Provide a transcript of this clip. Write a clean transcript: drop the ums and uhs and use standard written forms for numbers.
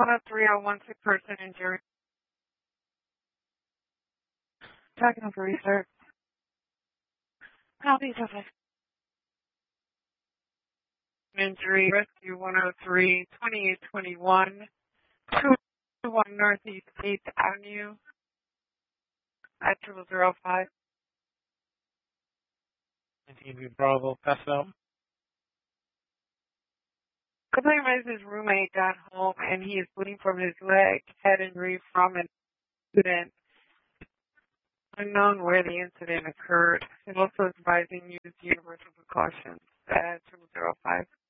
103 on 1 sick person injury. Talking over research. Copy of injury. Rescue 103, 2821, 221 Northeast 8th Avenue at 0005. TV Bravo, pass it out. Complaint raised his roommate got home and he is bleeding from his leg, head injury from an incident. Unknown where the incident occurred. And also advising use universal precautions at 205.